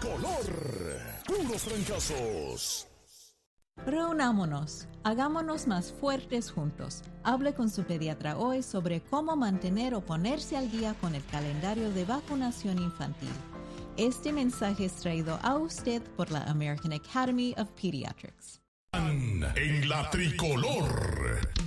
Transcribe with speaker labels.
Speaker 1: tricolor. Puros trancazos.
Speaker 2: Reunámonos, hagámonos más fuertes juntos. Hable con su pediatra hoy sobre cómo mantener o ponerse al día con el calendario de vacunación infantil. Este mensaje es traído a usted por la American Academy of Pediatrics.
Speaker 1: En la tricolor.